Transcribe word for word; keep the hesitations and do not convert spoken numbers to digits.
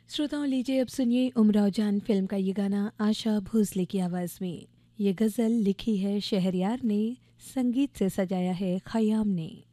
श्रोताओं लीजिए अब सुनिए उमराव जान फिल्म का ये गाना आशा भोसले की आवाज़ में। ये गज़ल लिखी है शहरयार ने, संगीत से सजाया है खयाम ने।